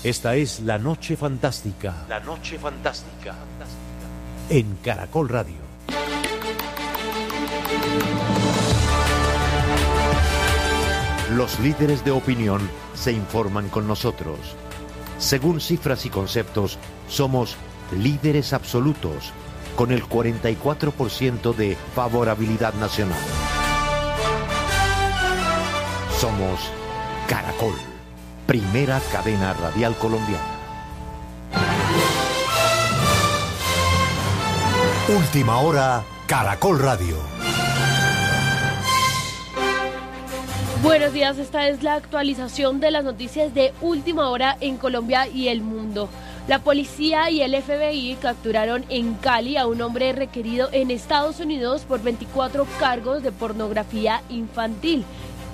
Esta es La Noche Fantástica. La Noche Fantástica. En Caracol Radio. Los líderes de opinión se informan con nosotros. Según cifras y conceptos, somos líderes absolutos, con el 44% de favorabilidad nacional. Somos Caracol, primera cadena radial colombiana. Última hora, Caracol Radio. Buenos días, esta es la actualización de las noticias de última hora en Colombia y el mundo. La policía y el FBI capturaron en Cali a un hombre requerido en Estados Unidos por 24 cargos de pornografía infantil.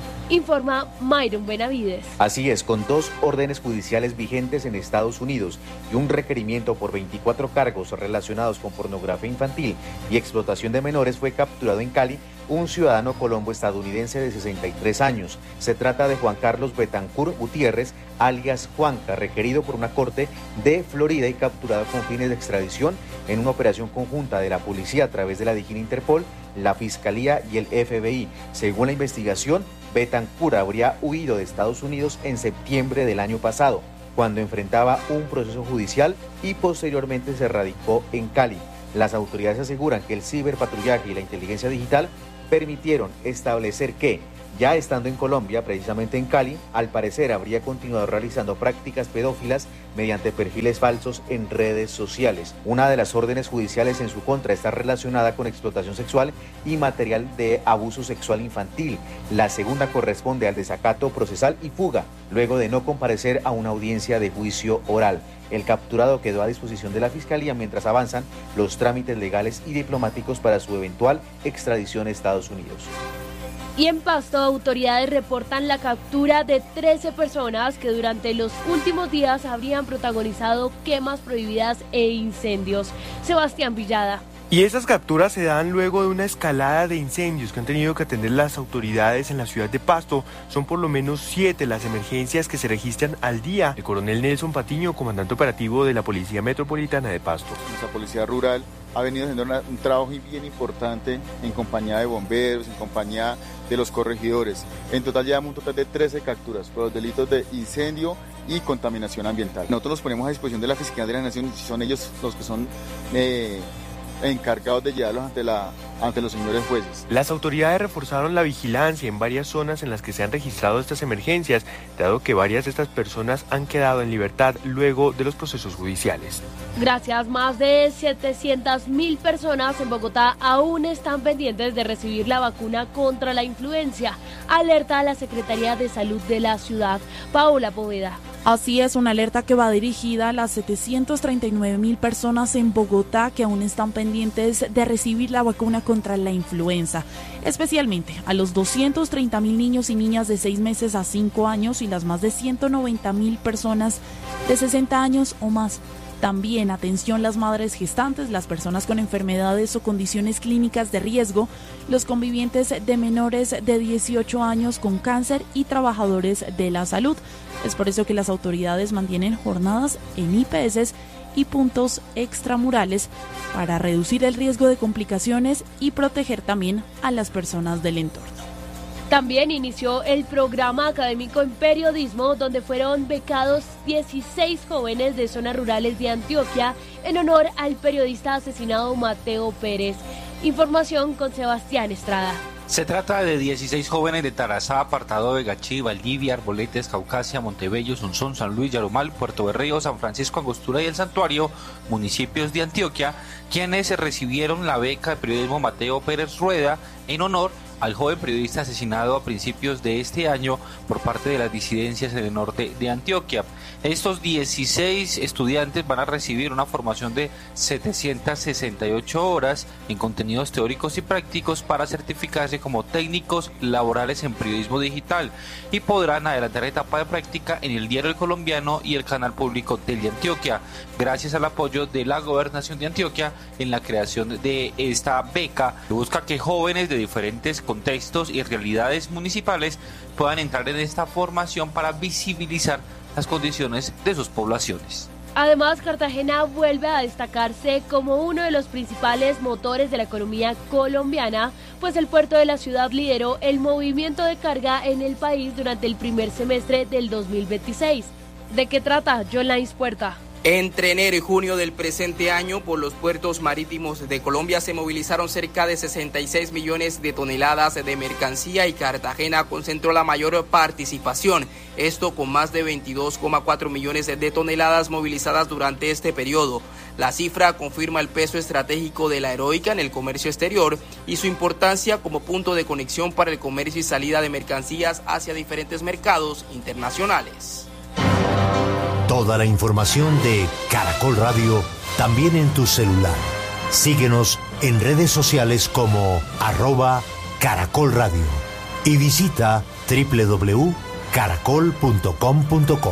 Informa Myron Benavides. Así es, con 2 órdenes judiciales vigentes en Estados Unidos y un requerimiento por 24 cargos relacionados con pornografía infantil y explotación de menores, fue capturado en Cali un ciudadano colombo-estadounidense de 63 años. Se trata de Juan Carlos Betancourt Gutiérrez, alias Juanca, requerido por una corte de Florida y capturado con fines de extradición en una operación conjunta de la policía a través de la DIJÍN Interpol, la Fiscalía y el FBI. Según la investigación, Betancourt habría huido de Estados Unidos en septiembre del año pasado, cuando enfrentaba un proceso judicial, y posteriormente se radicó en Cali. Las autoridades aseguran que el ciberpatrullaje y la inteligencia digital permitieron establecer que, ya estando en Colombia, precisamente en Cali, al parecer habría continuado realizando prácticas pedófilas mediante perfiles falsos en redes sociales. Una de las órdenes judiciales en su contra está relacionada con explotación sexual y material de abuso sexual infantil. La segunda corresponde al desacato procesal y fuga, luego de no comparecer a una audiencia de juicio oral. El capturado quedó a disposición de la Fiscalía mientras avanzan los trámites legales y diplomáticos para su eventual extradición a Estados Unidos. Y en Pasto, autoridades reportan la captura de 13 personas que durante los últimos días habrían protagonizado quemas prohibidas e incendios. Sebastián Villada. Y esas capturas se dan luego de una escalada de incendios que han tenido que atender las autoridades en la ciudad de Pasto. Son por lo menos 7 las emergencias que se registran al día. El coronel Nelson Patiño, comandante operativo de la Policía Metropolitana de Pasto. Nuestra Policía Rural ha venido haciendo un trabajo bien importante en compañía de bomberos, en compañía de los corregidores. En total llevamos un total de 13 capturas por los delitos de incendio y contaminación ambiental. Nosotros los ponemos a disposición de la Fiscalía de la Nación, y son ellos los que son encargados de llevarlos ante los señores jueces. Las autoridades reforzaron la vigilancia en varias zonas en las que se han registrado estas emergencias, dado que varias de estas personas han quedado en libertad luego de los procesos judiciales. Gracias. Más de 700.000 personas en Bogotá aún están pendientes de recibir la vacuna contra la influenza. Alerta a la Secretaría de Salud de la ciudad. Paola Poveda. Así es, una alerta que va dirigida a las 739.000 personas en Bogotá que aún están pendientes de recibir la vacuna contra la influenza, especialmente a los 230.000 niños y niñas de 6 meses a 5 años y las más de 190.000 personas de 60 años o más. También atención las madres gestantes, las personas con enfermedades o condiciones clínicas de riesgo, los convivientes de menores de 18 años con cáncer y trabajadores de la salud. Es por eso que las autoridades mantienen jornadas en IPS y puntos extramurales para reducir el riesgo de complicaciones y proteger también a las personas del entorno. También inició el programa académico en periodismo, donde fueron becados 16 jóvenes de zonas rurales de Antioquia en honor al periodista asesinado Mateo Pérez. Información con Sebastián Estrada. Se trata de 16 jóvenes de Tarazá, Apartado de Gachí, Valdivia, Arboletes, Caucasia, Montebello, Sonsón, San Luis, Yarumal, Puerto Berrío, San Francisco, Angostura y El Santuario, municipios de Antioquia, quienes recibieron la beca de periodismo Mateo Pérez Rueda en honor al joven periodista asesinado a principios de este año por parte de las disidencias en el norte de Antioquia. Estos 16 estudiantes van a recibir una formación de 768 horas en contenidos teóricos y prácticos para certificarse como técnicos laborales en periodismo digital y podrán adelantar la etapa de práctica en el Diario El Colombiano y el canal público Teleantioquia, gracias al apoyo de la Gobernación de Antioquia en la creación de esta beca que busca que jóvenes de diferentes contextos y realidades municipales puedan entrar en esta formación para visibilizar las condiciones de sus poblaciones. Además, Cartagena vuelve a destacarse como uno de los principales motores de la economía colombiana, pues el puerto de la ciudad lideró el movimiento de carga en el país durante el primer semestre del 2026. ¿De qué trata, John Lains Puerta? Entre enero y junio del presente año, por los puertos marítimos de Colombia se movilizaron cerca de 66 millones de toneladas de mercancía y Cartagena concentró la mayor participación, esto con más de 22,4 millones de toneladas movilizadas durante este periodo. La cifra confirma el peso estratégico de la Heroica en el comercio exterior y su importancia como punto de conexión para el comercio y salida de mercancías hacia diferentes mercados internacionales. Toda la información de Caracol Radio también en tu celular. Síguenos en redes sociales como @Caracol Radio y visita www.caracol.com.co.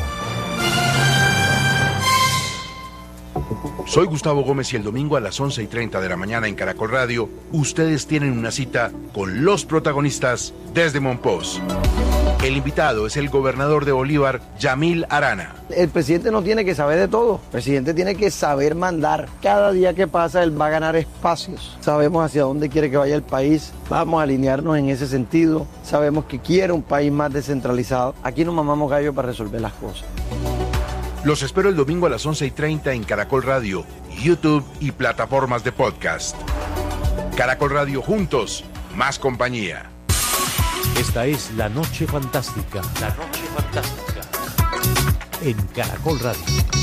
Soy Gustavo Gómez y el domingo a las 11:30 de la mañana en Caracol Radio, ustedes tienen una cita con los protagonistas desde Monpós. El invitado es el gobernador de Bolívar, Yamil Arana. El presidente no tiene que saber de todo, el presidente tiene que saber mandar. Cada día que pasa él va a ganar espacios. Sabemos hacia dónde quiere que vaya el país, vamos a alinearnos en ese sentido. Sabemos que quiere un país más descentralizado. Aquí no mamamos gallo para resolver las cosas. Los espero el domingo a las 11:30 en Caracol Radio, YouTube y plataformas de podcast. Caracol Radio, juntos, más compañía. Esta es La Noche Fantástica. La Noche Fantástica. En Caracol Radio.